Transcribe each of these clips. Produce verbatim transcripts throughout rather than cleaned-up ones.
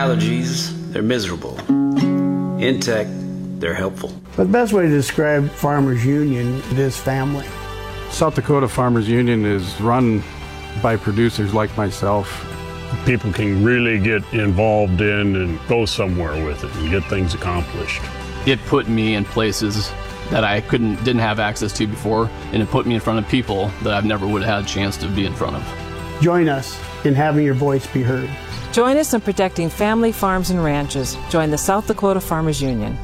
allergies, they're miserable. In tech, they're helpful. But the best way to describe Farmers Union is family. South Dakota Farmers Union is run by producers like myself. People can really get involved in and go somewhere with it and get things accomplished. It put me in places that I couldn't, didn't have access to before, and it put me in front of people that I've never would have had a chance to be in front of. Join us in having your voice be heard. Join us in protecting family farms and ranches. Join the South Dakota Farmers Union.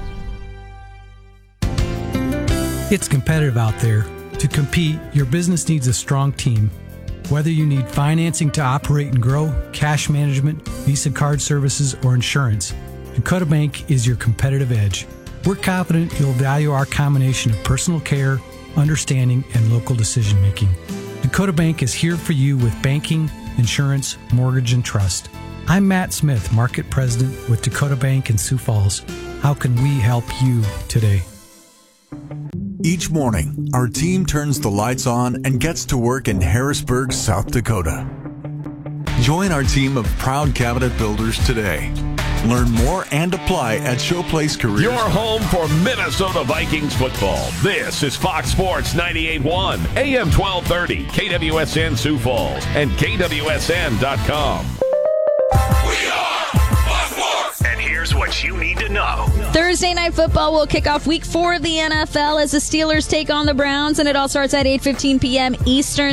It's competitive out there. To compete, your business needs a strong team. Whether you need financing to operate and grow, cash management, Visa card services, or insurance, Dakota Bank is your competitive edge. We're confident you'll value our combination of personal care, understanding, and local decision making. Dakota Bank is here for you with banking, insurance, mortgage, and trust. I'm Matt Smith, Market President with Dakota Bank in Sioux Falls. How can we help you today? Each morning, our team turns the lights on and gets to work in Harrisburg, South Dakota. Join our team of proud cabinet builders today. Learn more and apply at Showplace Careers. Your home for Minnesota Vikings football. This is Fox Sports ninety-eight point one, A M twelve thirty, K W S N Sioux Falls, and K W S N dot com. We are Fox Sports. And here's what you need to know. Thursday Night Football will kick off week four of the N F L as the Steelers take on the Browns, and it all starts at eight fifteen p.m. Eastern.